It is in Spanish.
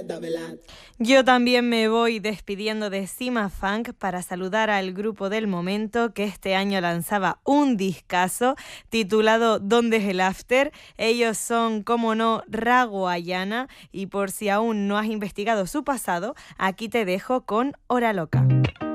Yo también me voy despidiendo de Cima Funk para saludar al grupo del momento que este año lanzaba un discazo titulado ¿Dónde es el after? Ellos son, como no, Raguayana, y por si aún no has investigado su pasado, aquí te dejo con Hora Loca.